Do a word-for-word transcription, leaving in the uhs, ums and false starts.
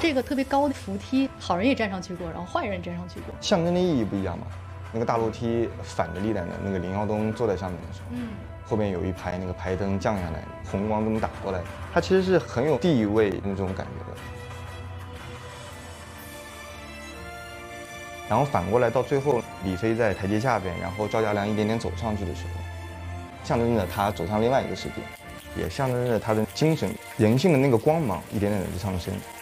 这个特别高的扶梯，好人也站上去过，然后坏人也站上去过， 象征的意义不一样嘛。那个大楼梯反着历代的，那个林耀东坐在上面的时候，嗯，后边有一排那个排灯降下来，红光这么打过来，它其实是很有地位那种感觉的。然后反过来到最后，李飞在台阶下边，然后赵家良一点点走上去的时候，象征着他走向另外一个世界，也象征着他的精神、人性的那个光芒一点点的上升。